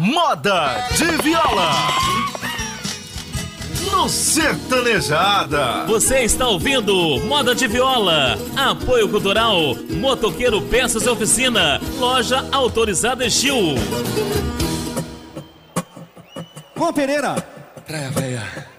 Moda de Viola. No Sertanejada. Você está ouvindo Moda de Viola. Apoio Cultural Motoqueiro Peças e Oficina. Loja autorizada Estil. Juan Pereira. Praia Velha.